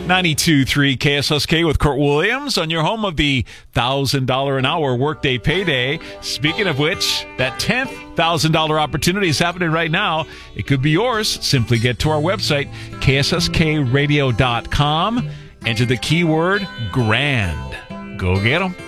92.3 KSSK with Kurt Williams on your home of the $1,000 an hour workday payday. Speaking of which, that 10th $1,000 opportunity is happening right now. It could be yours. Simply get to our website, ksskradio.com. Enter the keyword grand. Go get them.